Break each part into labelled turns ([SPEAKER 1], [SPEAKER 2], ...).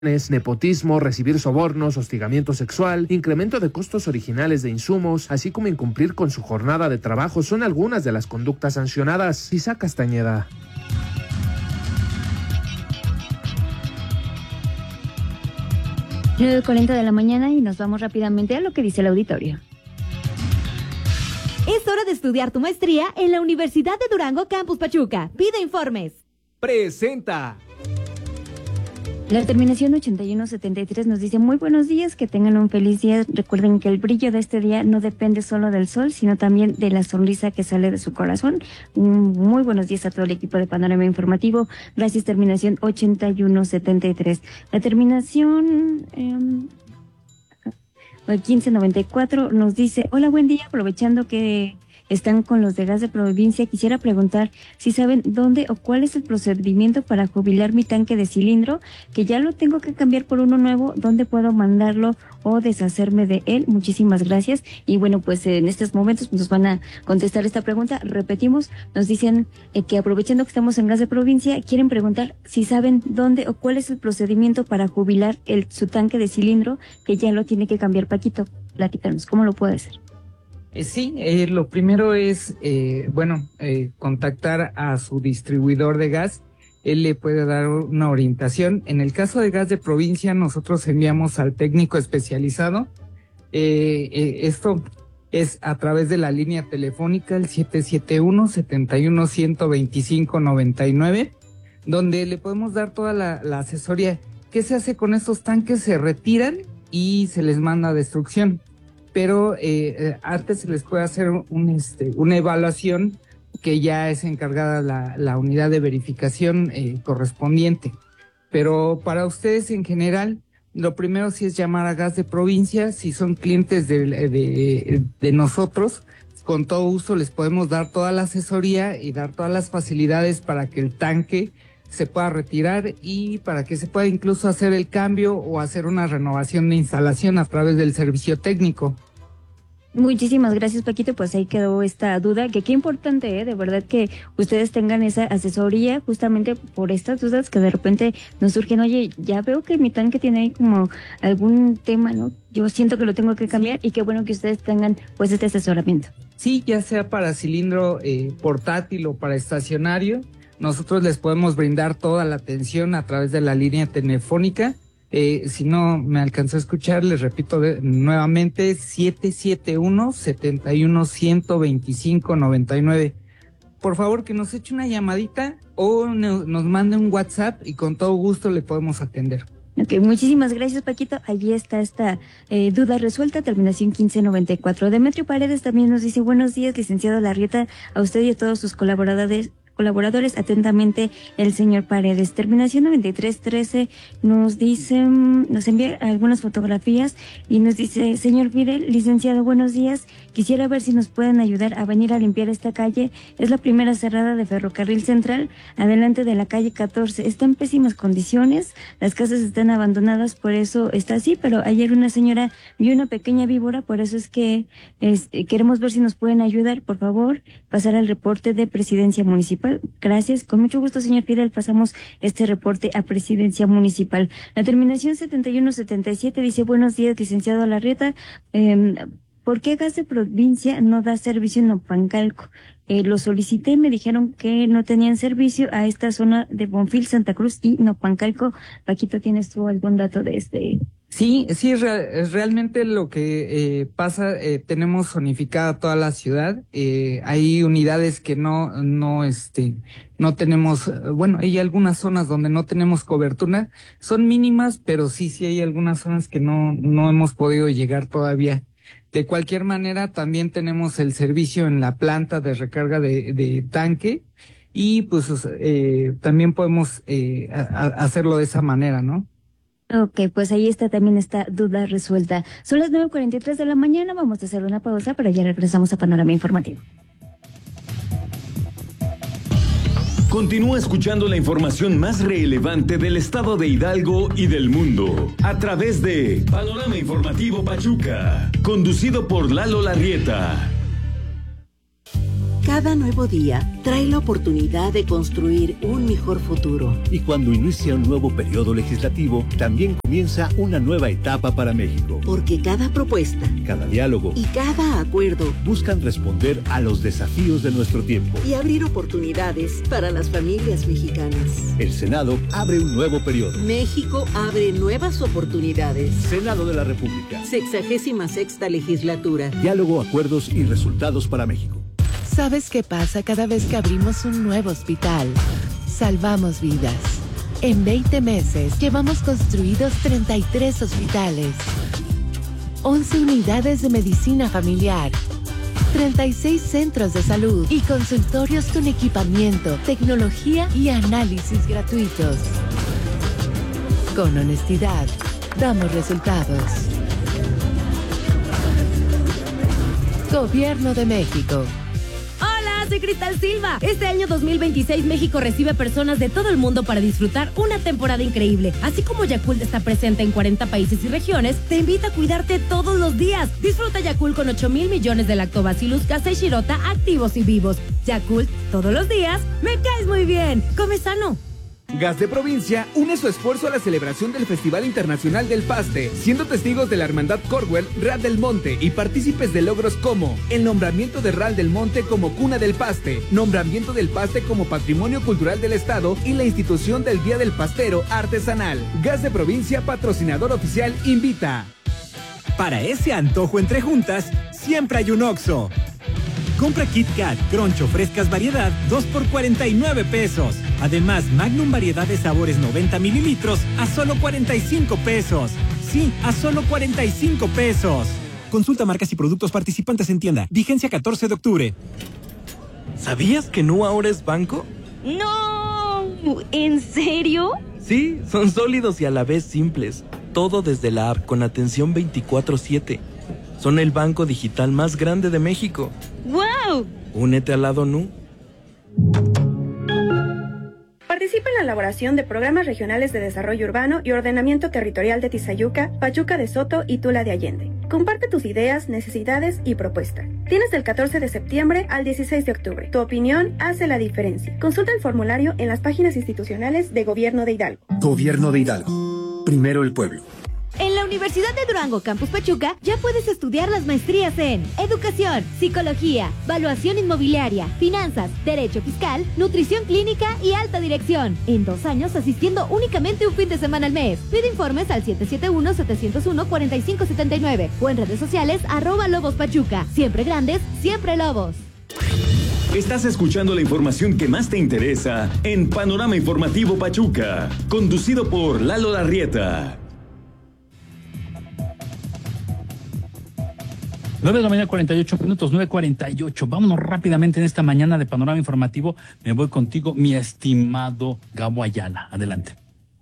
[SPEAKER 1] nepotismo, recibir sobornos, hostigamiento sexual, incremento de costos originales de insumos, así como incumplir con su jornada de trabajo son algunas de las conductas sancionadas. Isaac Castañeda.
[SPEAKER 2] Nueve 40 de la mañana y nos vamos rápidamente a lo que dice el auditorio.
[SPEAKER 3] Es hora de estudiar tu maestría en la Universidad de Durango Campus Pachuca. Pide informes.
[SPEAKER 4] Presenta.
[SPEAKER 2] La terminación 8173 nos dice: muy buenos días, que tengan un feliz día. Recuerden que el brillo de este día no depende solo del sol, sino también de la sonrisa que sale de su corazón. Muy buenos días a todo el equipo de Panorama Informativo. Gracias, terminación 8173. La terminación 1594 nos dice: hola, buen día, aprovechando que están con los de Gas de Provincia, quisiera preguntar si saben dónde o cuál es el procedimiento para jubilar mi tanque de cilindro, que ya lo tengo que cambiar por uno nuevo. ¿Dónde puedo mandarlo o deshacerme de él? Muchísimas gracias. Y bueno, pues en estos momentos nos van a contestar esta pregunta. Repetimos, nos dicen que aprovechando que estamos en Gas de Provincia, quieren preguntar si saben dónde o cuál es el procedimiento para jubilar su tanque de cilindro, que ya lo tiene que cambiar. Paquito, platícanos, ¿cómo lo puede hacer?
[SPEAKER 5] Sí, lo primero es, contactar a su distribuidor de gas. Él le puede dar una orientación. En el caso de Gas de Provincia, nosotros enviamos al técnico especializado. Esto es a través de la línea telefónica, el 771-71-125-99, donde le podemos dar toda la asesoría. ¿Qué se hace con estos tanques? Se retiran y se les manda a destrucción. Pero antes se les puede hacer una evaluación, que ya es encargada la unidad de verificación correspondiente. Pero para ustedes en general, lo primero sí es llamar a Gas de Provincia. Si son clientes de nosotros, con todo gusto les podemos dar toda la asesoría y dar todas las facilidades para que el tanque se pueda retirar y para que se pueda incluso hacer el cambio o hacer una renovación de instalación a través del servicio técnico.
[SPEAKER 2] Muchísimas gracias, Paquito. Pues ahí quedó esta duda, que qué importante, de verdad, que ustedes tengan esa asesoría justamente por estas dudas que de repente nos surgen. Oye, ya veo que mi tanque tiene ahí como algún tema, ¿no? Yo siento que lo tengo que cambiar, y qué bueno que ustedes tengan pues este asesoramiento.
[SPEAKER 5] Sí, ya sea para cilindro portátil o para estacionario, nosotros les podemos brindar toda la atención a través de la línea telefónica. Si no me alcanzó a escuchar, les repito nuevamente, 771-71-125-99. Por favor, que nos eche una llamadita o nos mande un WhatsApp y con todo gusto le podemos atender.
[SPEAKER 2] Ok, muchísimas gracias, Paquito. Allí está esta duda resuelta, terminación 1594. Demetrio Paredes también nos dice: buenos días, licenciado Larrieta, a usted y a todos sus colaboradores, atentamente el señor Paredes. Terminación 9313 nos dice, nos envía algunas fotografías y nos dice: señor Fidel, licenciado, buenos días, quisiera ver si nos pueden ayudar a venir a limpiar esta calle. Es la primera cerrada de Ferrocarril Central, adelante de la calle 14. Está en pésimas condiciones, las casas están abandonadas, por eso está así, pero ayer una señora vio una pequeña víbora, por eso es que queremos ver si nos pueden ayudar. Por favor, pasar al reporte de Presidencia Municipal. Gracias, con mucho gusto, señor Fidel, pasamos este reporte a Presidencia Municipal. La terminación 7177 dice: buenos días, licenciado Larrieta, ¿por qué Gas de Provincia no da servicio en Nopancalco? Lo solicité, me dijeron que no tenían servicio a esta zona de Bonfil, Santa Cruz y Nopancalco. Paquito, ¿tienes tú algún dato de este?
[SPEAKER 5] Sí, es realmente lo que pasa. Tenemos zonificada toda la ciudad. Hay unidades que no tenemos. Bueno, hay algunas zonas donde no tenemos cobertura. Son mínimas, pero sí hay algunas zonas que no hemos podido llegar todavía. De cualquier manera, también tenemos el servicio en la planta de recarga de tanque, y pues también podemos hacerlo de esa manera, ¿no?
[SPEAKER 2] Ok, pues ahí está también esta duda resuelta. Son las 9:43 de la mañana, vamos a hacer una pausa, pero ya regresamos a Panorama Informativo.
[SPEAKER 6] Continúa escuchando la información más relevante del estado de Hidalgo y del mundo a través de Panorama Informativo Pachuca, conducido por Lalo Larrieta.
[SPEAKER 4] Cada nuevo día trae la oportunidad de construir un mejor futuro.
[SPEAKER 7] Y cuando inicia un nuevo periodo legislativo, también comienza una nueva etapa para México.
[SPEAKER 4] Porque cada propuesta,
[SPEAKER 7] cada diálogo
[SPEAKER 4] y cada acuerdo
[SPEAKER 7] buscan responder a los desafíos de nuestro tiempo
[SPEAKER 4] y abrir oportunidades para las familias mexicanas.
[SPEAKER 7] El Senado abre un nuevo periodo.
[SPEAKER 4] México abre nuevas oportunidades.
[SPEAKER 7] Senado de la República.
[SPEAKER 4] 66ª legislatura.
[SPEAKER 7] Diálogo, acuerdos y resultados para México.
[SPEAKER 8] ¿Sabes qué pasa cada vez que abrimos un nuevo hospital? Salvamos vidas. En 20 meses llevamos construidos 33 hospitales, 11 unidades de medicina familiar, 36 centros de salud y consultorios con equipamiento, tecnología y análisis gratuitos. Con honestidad, damos resultados. Gobierno de México.
[SPEAKER 3] Soy Cristal Silva. Este año 2026 México recibe personas de todo el mundo para disfrutar una temporada increíble. Así como Yakult está presente en 40 países y regiones, te invita a cuidarte todos los días. Disfruta Yakult con 8,000 millones de Lactobacillus casei shirota activos y vivos. Yakult, todos los días, me caes muy bien. Come sano.
[SPEAKER 9] Gas de Provincia une su esfuerzo a la celebración del Festival Internacional del Paste, siendo testigos de la Hermandad Corwell, Real del Monte y partícipes de logros como el nombramiento de Real del Monte como cuna del paste, nombramiento del paste como patrimonio cultural del Estado y la institución del Día del Pastero Artesanal. Gas de Provincia, patrocinador oficial, invita.
[SPEAKER 10] Para ese antojo entre juntas, siempre hay un Oxxo. Compra Kit Kat, Croncho, frescas variedad, 2 por 49 pesos. Además, Magnum variedad de sabores 90 mililitros a solo 45 pesos. Sí, a solo 45 pesos. Consulta marcas y productos participantes en tienda. Vigencia 14 de octubre.
[SPEAKER 11] ¿Sabías que Nu ahora es banco?
[SPEAKER 2] ¡No! ¿En serio?
[SPEAKER 11] Sí, son sólidos y a la vez simples. Todo desde la app con atención 24/7. Son el banco digital más grande de México.
[SPEAKER 2] ¡Wow!
[SPEAKER 11] Únete al lado Nu.
[SPEAKER 12] Participa en la elaboración de programas regionales de desarrollo urbano y ordenamiento territorial de Tizayuca, Pachuca de Soto y Tula de Allende. Comparte tus ideas, necesidades y propuestas. Tienes del 14 de septiembre al 16 de octubre. Tu opinión hace la diferencia. Consulta el formulario en las páginas institucionales de Gobierno de Hidalgo.
[SPEAKER 13] Gobierno de Hidalgo. Primero el pueblo.
[SPEAKER 3] En la Universidad de Durango Campus Pachuca ya puedes estudiar las maestrías en Educación, Psicología, Valuación Inmobiliaria, Finanzas, Derecho Fiscal, Nutrición Clínica y Alta Dirección. En 2 años asistiendo únicamente un fin de semana al mes. Pide informes al 771-701-4579 o en redes sociales @LobosPachuca. Siempre grandes, siempre Lobos.
[SPEAKER 6] Estás escuchando la información que más te interesa en Panorama Informativo Pachuca, conducido por Lalo Larrieta.
[SPEAKER 14] 9 de la mañana, 48 minutos, 9:48. Vámonos rápidamente en esta mañana de Panorama Informativo. Me voy contigo, mi estimado Gabo Ayala. Adelante.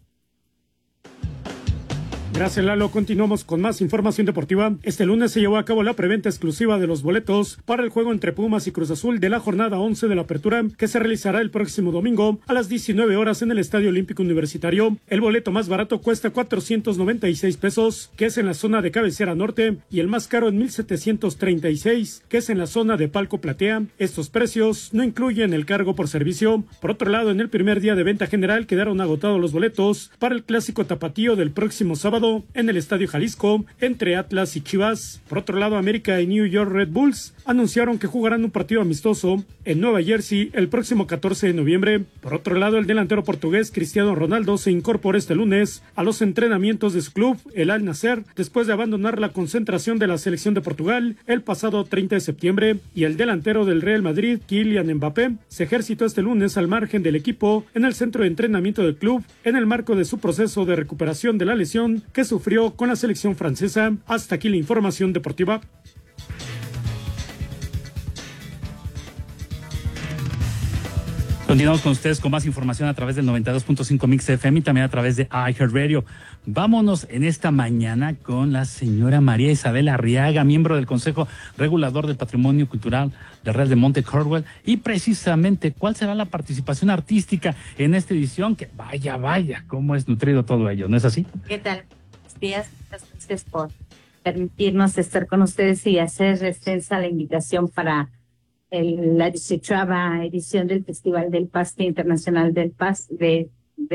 [SPEAKER 15] Gracias, Lalo. Continuamos con más información deportiva. Este lunes se llevó a cabo la preventa exclusiva de los boletos para el juego entre Pumas y Cruz Azul de la jornada 11 de la Apertura, que se realizará el próximo domingo a las 19 horas en el Estadio Olímpico Universitario. El boleto más barato cuesta 496 pesos, que es en la zona de cabecera norte, y el más caro en 1,736, que es en la zona de palco platea. Estos precios no incluyen el cargo por servicio. Por otro lado, en el primer día de venta general quedaron agotados los boletos para el clásico tapatío del próximo sábado en el Estadio Jalisco entre Atlas y Chivas. Por otro lado, América y New York Red Bulls anunciaron que jugarán un partido amistoso en Nueva Jersey el próximo 14 de noviembre. Por otro lado, el delantero portugués Cristiano Ronaldo se incorporó este lunes a los entrenamientos de su club, el Al Nassr, después de abandonar la concentración de la selección de Portugal el pasado 30 de septiembre, y el delantero del Real Madrid, Kylian Mbappé, se ejercitó este lunes al margen del equipo en el centro de entrenamiento del club en el marco de su proceso de recuperación de la lesión que sufrió con la selección francesa. Hasta aquí la información deportiva.
[SPEAKER 14] Continuamos con ustedes con más información a través del 92.5 Mix FM y también a través de iHeartRadio. Vámonos en esta mañana con la señora María Isabel Arriaga, miembro del Consejo Regulador del Patrimonio Cultural del Real de Monte Corwell, y precisamente cuál será la participación artística en esta edición, que vaya, cómo es nutrido todo ello, ¿no es así?
[SPEAKER 16] ¿Qué tal? Buenos días, muchas gracias por permitirnos estar con ustedes y hacer extensa la invitación para la 18ª edición del Festival del Paste Internacional del Paste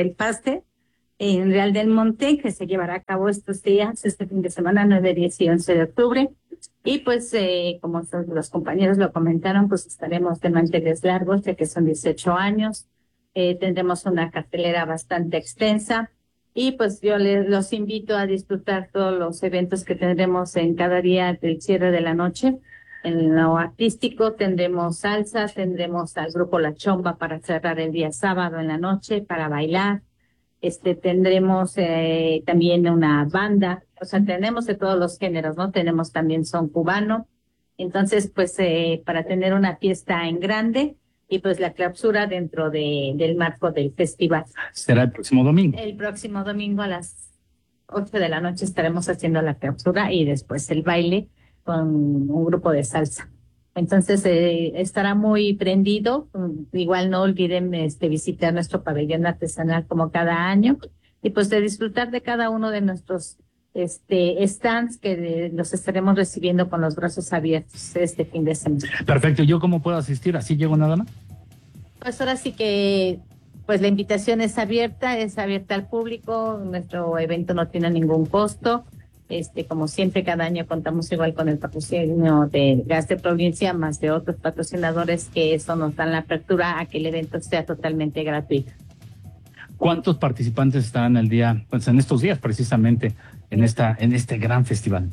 [SPEAKER 16] en Real del Monte, que se llevará a cabo estos días, este fin de semana, 9, 10 y 11 de octubre. Y pues, como los compañeros lo comentaron, pues estaremos de manteles largos, ya que son 18 años. Tendremos una cartelera bastante extensa. Y pues yo los invito a disfrutar todos los eventos que tendremos en cada día del cierre de la noche. En lo artístico tendremos salsa, tendremos al grupo La Chomba para cerrar el día sábado en la noche, para bailar. Tendremos también una banda, o sea, tenemos de todos los géneros, ¿no? Tenemos también son cubano. Entonces, pues, para tener una fiesta en grande y pues la clausura dentro del marco del festival.
[SPEAKER 14] ¿Será el próximo domingo?
[SPEAKER 16] El próximo domingo a las 8 de la noche estaremos haciendo la clausura y después el baile con un grupo de salsa. Entonces, estará muy prendido. Igual no olviden visitar nuestro pabellón artesanal como cada año y pues de disfrutar de cada uno de nuestros stands que los estaremos recibiendo con los brazos abiertos este fin de semana.
[SPEAKER 14] Perfecto. ¿Yo cómo puedo asistir? ¿Así llego nada más?
[SPEAKER 16] Pues ahora sí que pues la invitación es abierta al público. Nuestro evento no tiene ningún costo. Como siempre, cada año contamos igual con el patrocinio de Gas de Provincia, más de otros patrocinadores que eso nos dan la apertura a que el evento sea totalmente gratuito.
[SPEAKER 14] ¿Cuántos participantes estarán el día, pues en estos días precisamente, en este gran festival?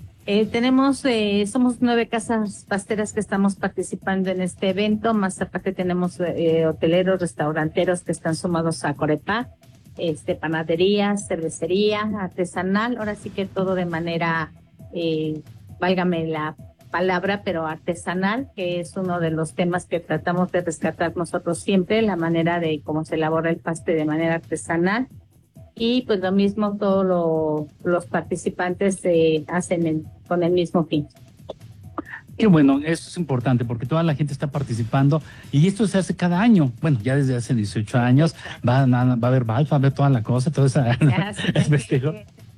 [SPEAKER 16] Somos 9 casas pasteras que estamos participando en este evento, más aparte tenemos hoteleros, restauranteros que están sumados a Corepá, panadería, cervecería, artesanal, ahora sí que todo de manera, válgame la palabra, pero artesanal, que es uno de los temas que tratamos de rescatar nosotros siempre, la manera de cómo se elabora el paste de manera artesanal. Y pues lo mismo, todos los participantes hacen con el mismo fin.
[SPEAKER 14] Qué bueno, eso es importante porque toda la gente está participando y esto se hace cada año. Bueno, ya desde hace 18 años va a haber vals, va a haber toda la cosa, todo ese festejo.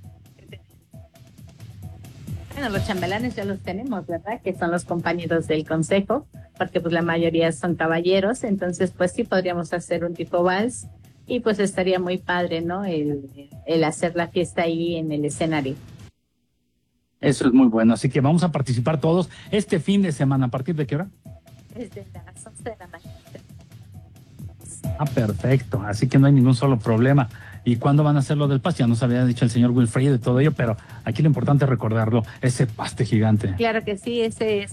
[SPEAKER 16] Bueno, los chambelanes ya los tenemos, ¿verdad? Que son los compañeros del consejo, porque pues la mayoría son caballeros, entonces pues sí podríamos hacer un tipo vals y pues estaría muy padre, ¿no? El hacer la fiesta ahí en el escenario.
[SPEAKER 14] Eso es muy bueno, así que vamos a participar todos este fin de semana. ¿A partir de qué hora?
[SPEAKER 16] Desde las 11 de la mañana.
[SPEAKER 14] Ah, perfecto, así que no hay ningún solo problema. ¿Y cuándo van a hacer lo del paste? Ya nos había dicho el señor Wilfrid de todo ello, pero aquí lo importante es recordarlo, ese paste gigante.
[SPEAKER 16] Claro que sí, ese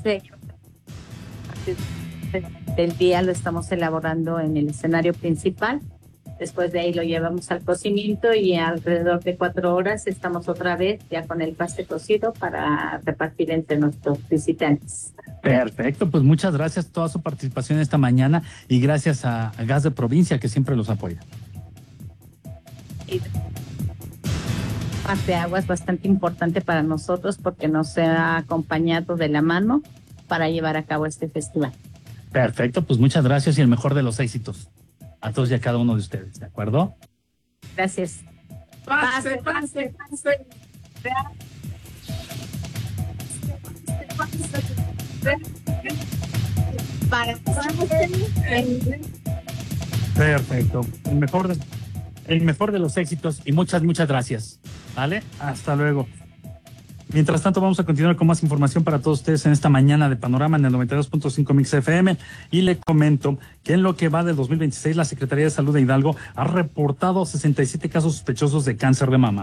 [SPEAKER 16] del día lo estamos elaborando en el escenario principal. Después de ahí lo llevamos al cocimiento y alrededor de 4 horas estamos otra vez ya con el paste cocido para repartir entre nuestros visitantes.
[SPEAKER 14] Perfecto, pues muchas gracias por toda su participación esta mañana y gracias a Gas de Provincia que siempre los apoya.
[SPEAKER 16] Parte de agua es bastante importante para nosotros porque nos ha acompañado de la mano para llevar a cabo este festival.
[SPEAKER 14] Perfecto, pues muchas gracias y el mejor de los éxitos a todos y a cada uno de ustedes, ¿de acuerdo?
[SPEAKER 16] Gracias.
[SPEAKER 17] Pase.
[SPEAKER 14] Perfecto, el mejor de los éxitos y muchas gracias, ¿vale? Hasta luego. Mientras tanto, vamos a continuar con más información para todos ustedes en esta mañana de Panorama en el 92.5 Mix FM. Y le comento que en lo que va del 2026, la Secretaría de Salud de Hidalgo ha reportado 67 casos sospechosos de cáncer de mama.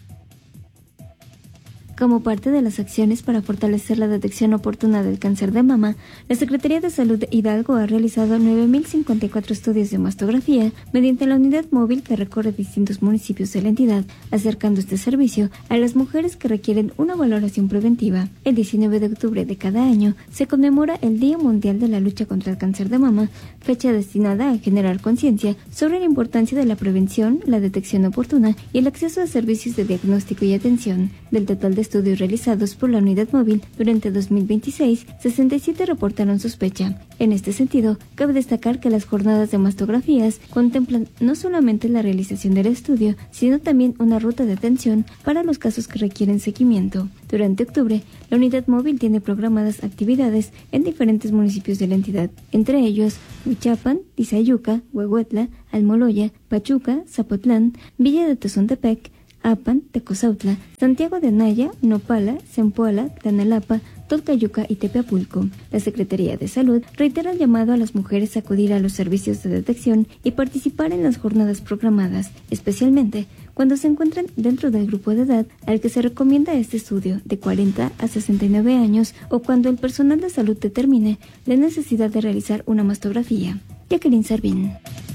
[SPEAKER 2] Como parte de las acciones para fortalecer la detección oportuna del cáncer de mama, la Secretaría de Salud de Hidalgo ha realizado 9.054 estudios de mastografía mediante la unidad móvil que recorre distintos municipios de la entidad, acercando este servicio a las mujeres que requieren una valoración preventiva. El 19 de octubre de cada año se conmemora el Día Mundial de la Lucha contra el Cáncer de Mama, fecha destinada a generar conciencia sobre la importancia de la prevención, la detección oportuna y el acceso a servicios de diagnóstico y atención. Del total de estudios realizados por la unidad móvil durante 2026, 67 reportaron sospecha. En este sentido, cabe destacar que las jornadas de mastografías contemplan no solamente la realización del estudio, sino también una ruta de atención para los casos que requieren seguimiento. Durante octubre, la unidad móvil tiene programadas actividades en diferentes municipios de la entidad, entre ellos Huichapan, Tizayuca, Huehuetla, Almoloya, Pachuca, Zapotlán, Villa de Tezontepec, Apan, Tecozautla, Santiago de Anaya, Nopala, Zempoala, Tlanelapa, Tolcayuca y Tepeapulco. La Secretaría de Salud reitera el llamado a las mujeres a acudir a los servicios de detección y participar en las jornadas programadas, especialmente cuando se encuentran dentro del grupo de edad al que se recomienda este estudio, de 40 a 69 años, o cuando el personal de salud determine la necesidad de realizar una mastografía. Jacqueline Servín.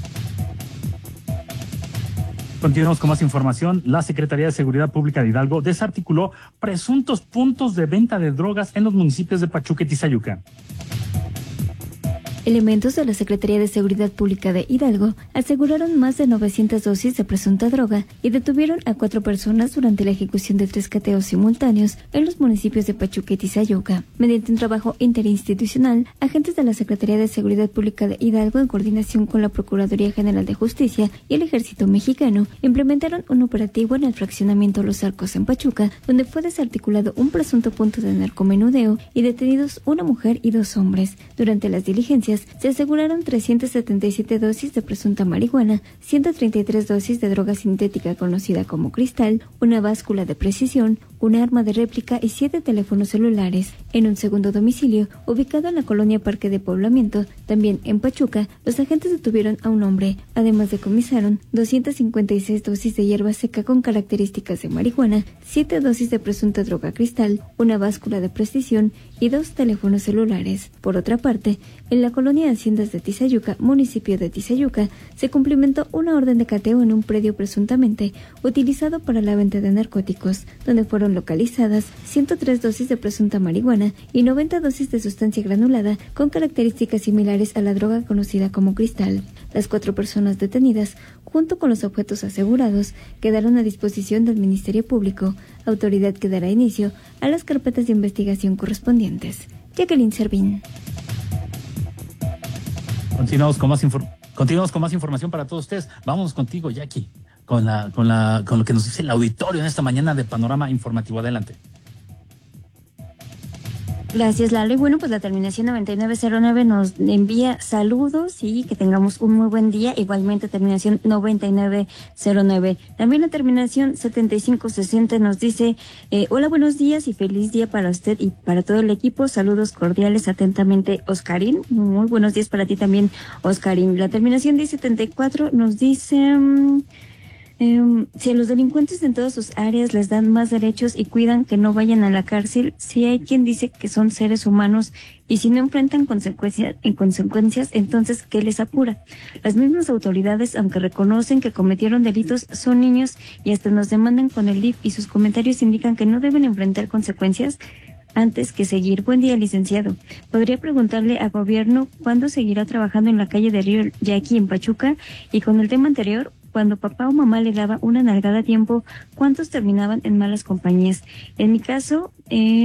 [SPEAKER 14] Continuamos con más información. La Secretaría de Seguridad Pública de Hidalgo desarticuló presuntos puntos de venta de drogas en los municipios de Pachuca y Tizayuca.
[SPEAKER 2] Elementos de la Secretaría de Seguridad Pública de Hidalgo aseguraron más de 900 dosis de presunta droga y detuvieron a 4 personas durante la ejecución de 3 cateos simultáneos en los municipios de Pachuca y Tizayuca. Mediante un trabajo interinstitucional, agentes de la Secretaría de Seguridad Pública de Hidalgo, en coordinación con la Procuraduría General de Justicia y el Ejército Mexicano, implementaron un operativo en el fraccionamiento Los Arcos en Pachuca, donde fue desarticulado un presunto punto de narcomenudeo y detenidos una mujer y 2 hombres. Durante las diligencias, se aseguraron 377 dosis de presunta marihuana, 133 dosis de droga sintética conocida como cristal, una báscula de precisión, una arma de réplica y 7 teléfonos celulares. En un segundo domicilio, ubicado en la colonia Parque de Poblamiento, también en Pachuca, los agentes detuvieron a un hombre. Además, decomisaron 256 dosis de hierba seca con características de marihuana, 7 dosis de presunta droga cristal, una báscula de precisión y 2 teléfonos celulares. Por otra parte, en la colonia de Haciendas de Tizayuca, municipio de Tizayuca, se cumplimentó una orden de cateo en un predio presuntamente utilizado para la venta de narcóticos, donde fueron localizadas 103 dosis de presunta marihuana y 90 dosis de sustancia granulada con características similares a la droga conocida como cristal. Las 4 personas detenidas, junto con los objetos asegurados, quedaron a disposición del Ministerio Público, autoridad que dará inicio a las carpetas de investigación correspondientes. Jacqueline Servín.
[SPEAKER 14] Continuamos con más información para todos ustedes. Vámonos contigo, Jackie, con lo que nos dice el auditorio en esta mañana de Panorama Informativo. Adelante.
[SPEAKER 2] Gracias, Lalo. Y bueno, pues la terminación 9909 nos envía saludos y que tengamos un muy buen día. Igualmente, terminación 9909. También la terminación 7560 nos dice, hola, buenos días y feliz día para usted y para todo el equipo. Saludos cordiales, atentamente, Oscarín. Muy buenos días para ti también, Oscarín. La terminación 1074 nos dice... si a los delincuentes en todas sus áreas les dan más derechos y cuidan que no vayan a la cárcel, si hay quien dice que son seres humanos y si no enfrentan consecuencias, entonces ¿qué les apura? Las mismas autoridades, aunque reconocen que cometieron delitos, son niños y hasta nos demandan con el DIF y sus comentarios indican que no deben enfrentar consecuencias antes que seguir. Buen día, licenciado. ¿Podría preguntarle al gobierno cuándo seguirá trabajando en la calle de Río Yaqui en Pachuca? Y con el tema anterior, cuando papá o mamá le daba una nalgada a tiempo, ¿cuántos terminaban en malas compañías? En mi caso,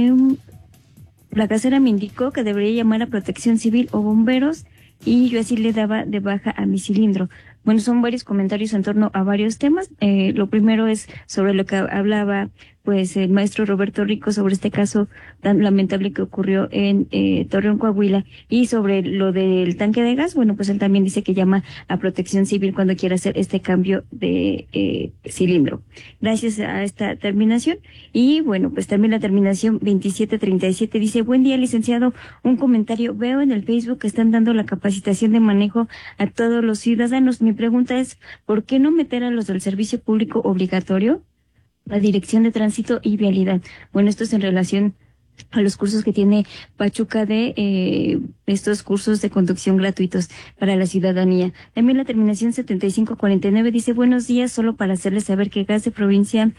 [SPEAKER 2] la casera me indicó que debería llamar a Protección Civil o bomberos y yo así le daba de baja a mi cilindro. Bueno, son varios comentarios en torno a varios temas. Lo primero es sobre lo que hablaba pues el maestro Roberto Rico sobre este caso tan lamentable que ocurrió en Torreón, Coahuila, y sobre lo del tanque de gas. Bueno, pues él también dice que llama a Protección Civil cuando quiera hacer este cambio de cilindro. Gracias a esta terminación. Y bueno, pues también la terminación 2737 dice, buen día, licenciado, un comentario, veo en el Facebook que están dando la capacitación de manejo a todos los ciudadanos. Mi pregunta es, ¿por qué no meter a los del servicio público obligatorio? La Dirección de Tránsito y Vialidad. Bueno, esto es en relación a los cursos que tiene Pachuca de estos cursos de conducción gratuitos para la ciudadanía. También la terminación 7549 dice, buenos días, solo para hacerles saber que Gas de Provincia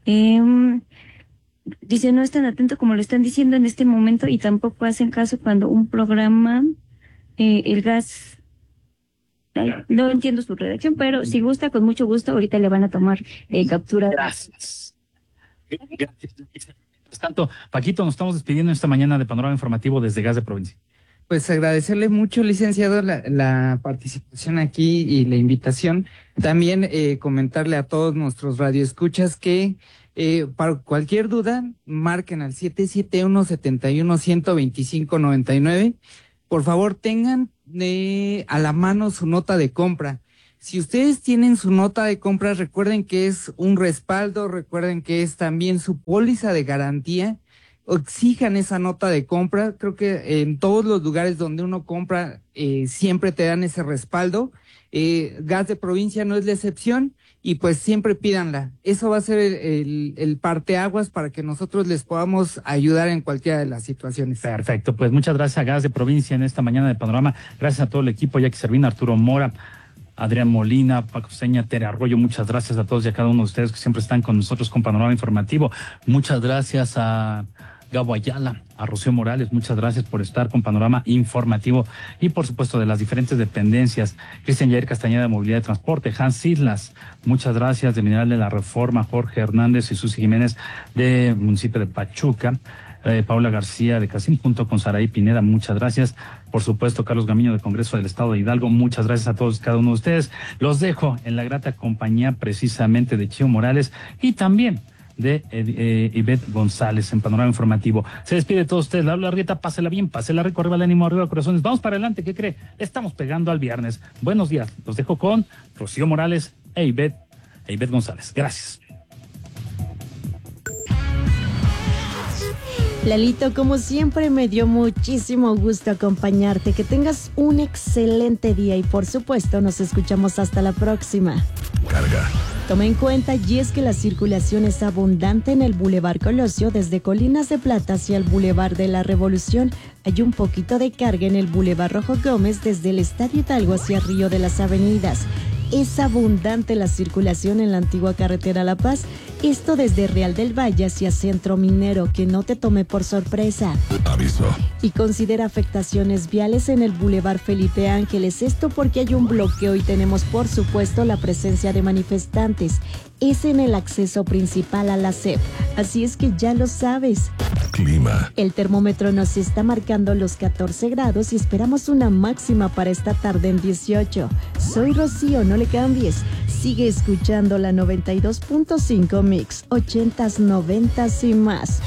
[SPEAKER 2] dice, no es tan atento como lo están diciendo en este momento y tampoco hacen caso cuando un programa, el gas... No entiendo su redacción, pero si gusta, con mucho gusto, ahorita le van a tomar captura.
[SPEAKER 14] Gracias. Mientras tanto, Paquito, nos estamos despidiendo esta mañana de Panorama Informativo desde Gas de Provincia.
[SPEAKER 5] Pues agradecerle mucho, licenciado, la participación aquí y la invitación. También comentarle a todos nuestros radioescuchas que para cualquier duda, marquen al 771-71-125-99. Por favor, tengan a la mano su nota de compra. Si ustedes tienen su nota de compra, recuerden que es un respaldo, recuerden que es también su póliza de garantía. Exijan esa nota de compra. Creo que en todos los lugares donde uno compra siempre te dan ese respaldo. Gas de Provincia no es la excepción y pues siempre pídanla. Eso va a ser el parteaguas para que nosotros les podamos ayudar en cualquiera de las situaciones.
[SPEAKER 14] Perfecto, pues muchas gracias a Gas de Provincia en esta mañana de Panorama. Gracias a todo el equipo, Jackie Servina, Arturo Mora, Adrián Molina, Paco Seña, Tere Arroyo. Muchas gracias a todos y a cada uno de ustedes que siempre están con nosotros con Panorama Informativo. Muchas gracias a Gabo Ayala, a Rocío Morales, muchas gracias por estar con Panorama Informativo y por supuesto de las diferentes dependencias. Cristian Jair Castañeda de Movilidad y Transporte, Hans Islas, muchas gracias de Mineral de la Reforma, Jorge Hernández y Susi Jiménez de municipio de Pachuca, Paula García de Casín junto con Saraí Pineda, muchas gracias. Por supuesto, Carlos Gamiño del Congreso del Estado de Hidalgo, muchas gracias a todos y cada uno de ustedes. Los dejo en la grata compañía precisamente de Chío Morales y también de Ivette González en Panorama Informativo. Se despide de todos ustedes, la habla Arrieta, pásela bien, pásela rico, arriba el ánimo, arriba corazones, vamos para adelante, ¿qué cree? Estamos pegando al viernes. Buenos días, los dejo con Rocío Morales e Ivette González. Gracias.
[SPEAKER 17] Lalito, como siempre me dio muchísimo gusto acompañarte, que tengas un excelente día y por supuesto nos escuchamos hasta la próxima.
[SPEAKER 18] Carga.
[SPEAKER 17] Toma en cuenta y es que la circulación es abundante en el Boulevard Colosio desde Colinas de Plata hacia el Boulevard de la Revolución. Hay un poquito de carga en el Boulevard Rojo Gómez desde el Estadio Hidalgo hacia Río de las Avenidas. Es abundante la circulación en la antigua carretera La Paz, esto desde Real del Valle hacia Centro Minero, que no te tome por sorpresa.
[SPEAKER 18] Aviso.
[SPEAKER 17] Y considera afectaciones viales en el Boulevard Felipe Ángeles, esto porque hay un bloqueo y tenemos por supuesto la presencia de manifestantes. Es en el acceso principal a la CEP, así es que ya lo sabes.
[SPEAKER 18] Clima.
[SPEAKER 17] El termómetro nos está marcando los 14 grados y esperamos una máxima para esta tarde en 18. Soy Rocío, no le cambies. Sigue escuchando la 92.5 Mix, 80s, 90s y más.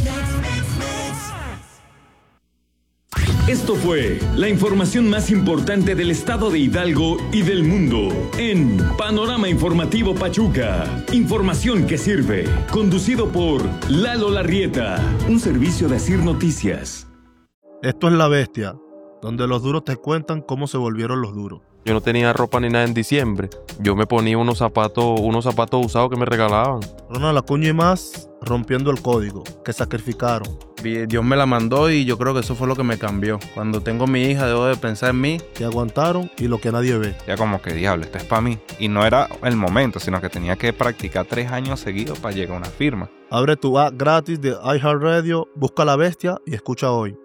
[SPEAKER 6] Esto fue la información más importante del estado de Hidalgo y del mundo en Panorama Informativo Pachuca. Información que sirve. Conducido por Lalo Larrieta, un servicio de Asir Noticias.
[SPEAKER 19] Esto es La Bestia, donde los duros te cuentan cómo se volvieron los duros.
[SPEAKER 20] Yo no tenía ropa ni nada en diciembre. Yo me ponía unos zapatos usados que me regalaban.
[SPEAKER 19] Ronald Acuña y más rompiendo el código, que sacrificaron.
[SPEAKER 21] Dios me la mandó y yo creo que eso fue lo que me cambió. Cuando tengo mi hija debo de pensar en mí.
[SPEAKER 19] Que aguantaron y lo que nadie ve.
[SPEAKER 22] Ya como que diablo, esto es para mí. Y no era el momento, sino que tenía que practicar 3 años seguidos para llegar a una firma.
[SPEAKER 19] Abre tu app gratis de iHeartRadio, busca La Bestia y escucha hoy.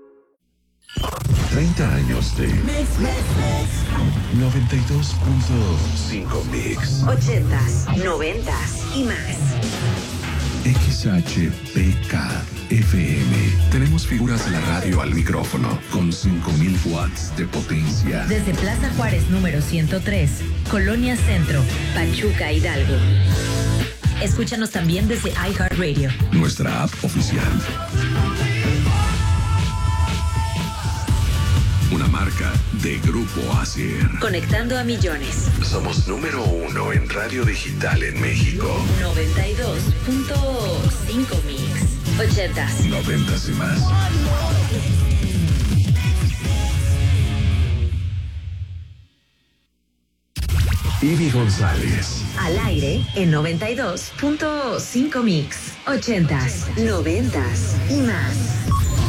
[SPEAKER 18] 30 años de 92.5 Mix.
[SPEAKER 23] 80s, 90s y más.
[SPEAKER 18] XHPK FM. Tenemos figuras de la radio al micrófono con 5,000 watts de potencia.
[SPEAKER 23] Desde Plaza Juárez número 103, Colonia Centro, Pachuca, Hidalgo. Escúchanos también desde iHeartRadio,
[SPEAKER 18] nuestra app oficial. Una marca de Grupo ASIR.
[SPEAKER 23] Conectando a millones.
[SPEAKER 18] Somos número 1 en radio digital en México.
[SPEAKER 23] 92.5 Mix. 80s.
[SPEAKER 18] 90s y más. Ivy González.
[SPEAKER 23] Al aire en 92.5 Mix. 80s, 90s y más.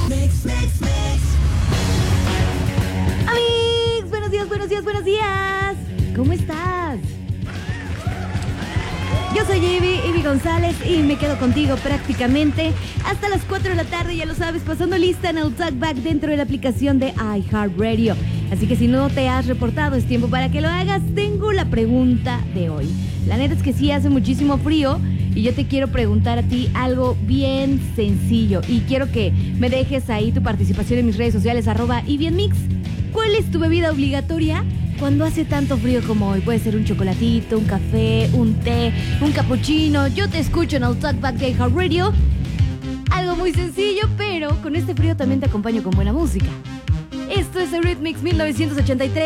[SPEAKER 3] Amigos, buenos días. ¿Cómo estás? Yo soy Ivy González y me quedo contigo prácticamente hasta las 4 de la tarde, ya lo sabes, pasando lista en el Talkback dentro de la aplicación de iHeartRadio. Así que si no te has reportado, es tiempo para que lo hagas. Tengo la pregunta de hoy. La neta es que sí hace muchísimo frío Y yo te quiero preguntar a ti algo bien sencillo. Y quiero que me dejes ahí tu participación en mis redes sociales, @YBNMix. ¿Cuál es tu bebida obligatoria cuando hace tanto frío como hoy? Puede ser un chocolatito, un café, un té, un cappuccino. Yo te escucho en el Talkback de iHeartRadio. Algo muy sencillo, pero con este frío también te acompaño con buena música. Esto es Eurythmics 1983.